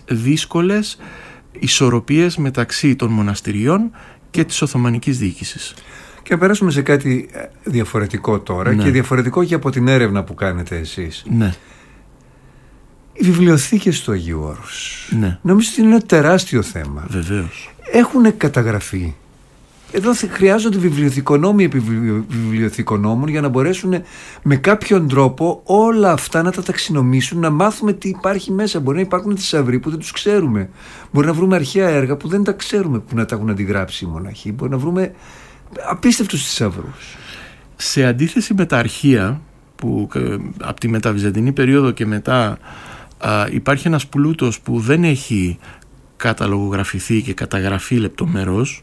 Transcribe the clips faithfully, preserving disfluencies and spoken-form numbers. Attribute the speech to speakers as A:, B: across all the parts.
A: δύσκολες ισορροπίες μεταξύ των μοναστηριών και της Οθωμανικής διοίκησης.
B: Και να περάσουμε σε κάτι διαφορετικό τώρα, ναι. Και διαφορετικό και από την έρευνα που κάνετε εσείς.
A: Ναι.
B: Οι βιβλιοθήκες του Αγίου Όρους.
A: Ναι.
B: Νομίζω ότι είναι ένα τεράστιο θέμα.
A: Βεβαίως.
B: Έχουν καταγραφεί. Εδώ χρειάζονται βιβλιοθηκονόμοι επί βιβλιοθηκονόμων για να μπορέσουν με κάποιον τρόπο όλα αυτά να τα ταξινομήσουν, να μάθουμε τι υπάρχει μέσα. Μπορεί να υπάρχουν θησαυροί που δεν τους ξέρουμε. Μπορεί να βρούμε αρχαία έργα που δεν τα ξέρουμε που να τα έχουν αντιγράψει οι μοναχοί. Μπορεί να βρούμε απίστευτους θησαυρούς.
A: Σε αντίθεση με τα αρχεία που από τη μεταβυζαντινή περίοδο και μετά α, υπάρχει ένας πλούτος που δεν έχει καταλογογραφηθεί και καταγραφεί λεπτομερώς,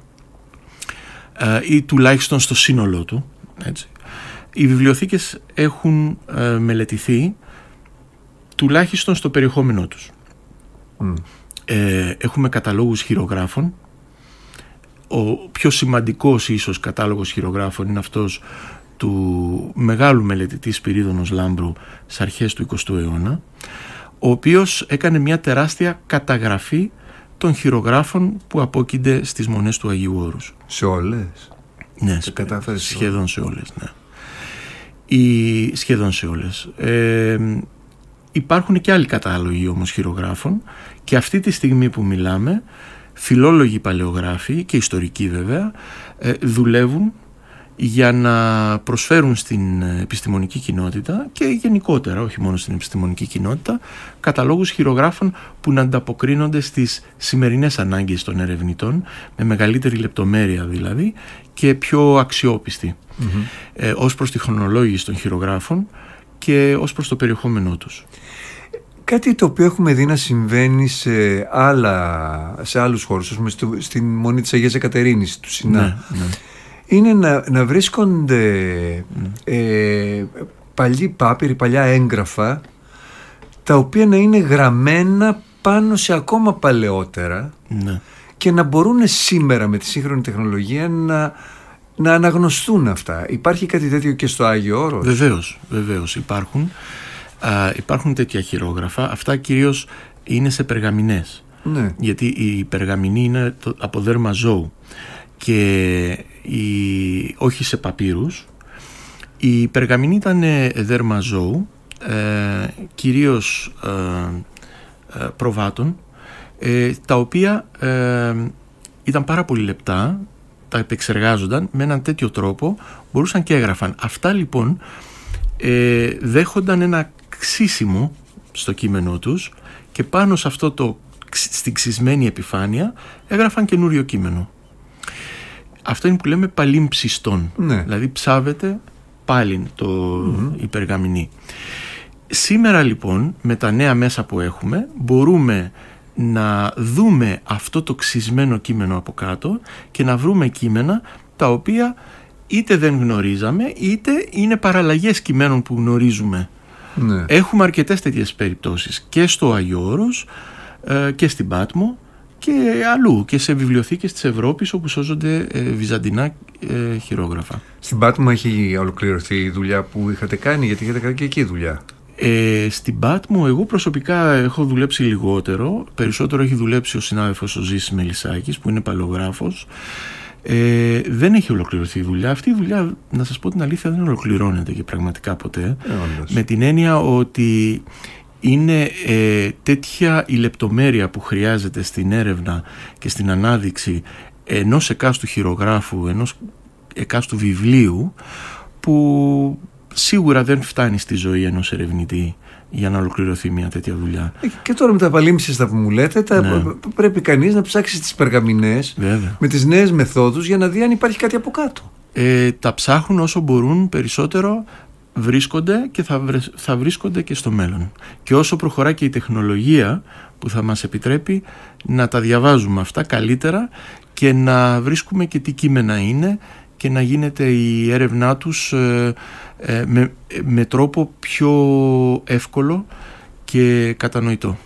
A: ή τουλάχιστον στο σύνολό του, έτσι. Οι βιβλιοθήκες έχουν ε, μελετηθεί τουλάχιστον στο περιεχόμενό τους. Mm. Ε, έχουμε καταλόγους χειρογράφων. Ο πιο σημαντικός ίσως κατάλογος χειρογράφων είναι αυτός του μεγάλου μελετητή Σπυρίδωνος Λάμπρου στις αρχές του εικοστού αιώνα, ο οποίος έκανε μια τεράστια καταγραφή των χειρογράφων που απόκεινται στις μονές του Αγίου Όρους.
B: Σε όλες?
A: Ναι, σε σχεδόν σε όλες, ναι. Οι, σχεδόν σε όλες. Ε, υπάρχουν και άλλοι κατάλογοι όμως χειρογράφων και αυτή τη στιγμή που μιλάμε, φιλόλογοι παλαιογράφοι και ιστορικοί βέβαια, ε, δουλεύουν για να προσφέρουν στην επιστημονική κοινότητα και γενικότερα, όχι μόνο στην επιστημονική κοινότητα, καταλόγους χειρογράφων που να ανταποκρίνονται στις σημερινές ανάγκες των ερευνητών, με μεγαλύτερη λεπτομέρεια δηλαδή και πιο αξιόπιστη, mm-hmm. ε, ως προς τη χρονολόγηση των χειρογράφων και ως προς το περιεχόμενό τους.
B: Κάτι το οποίο έχουμε δει να συμβαίνει σε, άλλα, σε άλλους χώρους, ας πούμε στην Μονή της Αγίας Εκατερίνης του Σινά, ναι, ναι. είναι να, να βρίσκονται mm. ε, παλιοί πάπυροι, παλιά έγγραφα, τα οποία να είναι γραμμένα πάνω σε ακόμα παλαιότερα, mm. και να μπορούν σήμερα με τη σύγχρονη τεχνολογία να, να αναγνωστούν αυτά. Υπάρχει κάτι τέτοιο και στο Άγιο Όρος?
A: Βεβαίως, βεβαίως υπάρχουν. Α, υπάρχουν τέτοια χειρόγραφα. Αυτά κυρίως είναι σε περγαμηνές, ναι. Γιατί η περγαμηνή είναι το, από δέρμα ζώου και η, όχι σε παπύρους. Η περγαμηνή ήταν δέρμα ζώου, ε, κυρίως ε, ε, προβάτων, ε, τα οποία ε, ήταν πάρα πολύ λεπτά, τα επεξεργάζονταν με έναν τέτοιο τρόπο, μπορούσαν και έγραφαν. Αυτά λοιπόν ε, δέχονταν ένα ξύσιμο στο κείμενό τους και πάνω σε αυτό το στην ξυσμένη επιφάνεια έγραφαν καινούριο κείμενο. Αυτό είναι που λέμε παλίν ψιστών, ναι. Δηλαδή ψάβεται πάλιν το, mm-hmm. η περγαμηνή. Σήμερα λοιπόν με τα νέα μέσα που έχουμε μπορούμε να δούμε αυτό το ξυσμένο κείμενο από κάτω και να βρούμε κείμενα τα οποία είτε δεν γνωρίζαμε είτε είναι παραλλαγές κειμένων που γνωρίζουμε. Ναι. Έχουμε αρκετές τέτοιες περιπτώσεις και στο Άγιο Όρος ε, και στην Πάτμο και αλλού και σε βιβλιοθήκες της Ευρώπης όπου σώζονται ε, βυζαντινά ε, χειρόγραφα.
B: Στην Πάτμο έχει ολοκληρωθεί η δουλειά που είχατε κάνει, γιατί είχατε κάνει και εκεί δουλειά?
A: Ε, στην Πάτμο εγώ προσωπικά έχω δουλέψει λιγότερο, περισσότερο έχει δουλέψει ο συνάδελφος ο Ζήσης Μελισσάκης που είναι παλαιογράφος. Ε, δεν έχει ολοκληρωθεί η δουλειά. Αυτή η δουλειά, να σας πω την αλήθεια, δεν ολοκληρώνεται και πραγματικά ποτέ, ε, με την έννοια ότι είναι ε, τέτοια η λεπτομέρεια που χρειάζεται στην έρευνα και στην ανάδειξη ενός εκάστου χειρογράφου, ενός εκάστου βιβλίου, που σίγουρα δεν φτάνει στη ζωή ενός ερευνητή για να ολοκληρωθεί μια τέτοια δουλειά.
B: Και τώρα με τα παλίμψιστα που μου λέτε, τα ναι. πρέπει κανείς να ψάξει τις περγαμηνές, βέβαια, με τις νέες μεθόδους για να δει αν υπάρχει κάτι από κάτω.
A: Ε, τα ψάχνουν όσο μπορούν περισσότερο, βρίσκονται και θα, βρε, θα βρίσκονται και στο μέλλον. Και όσο προχωρά και η τεχνολογία που θα μας επιτρέπει να τα διαβάζουμε αυτά καλύτερα και να βρίσκουμε και τι κείμενα είναι και να γίνεται η έρευνά τους ε, ε, με, με τρόπο πιο εύκολο και κατανοητό.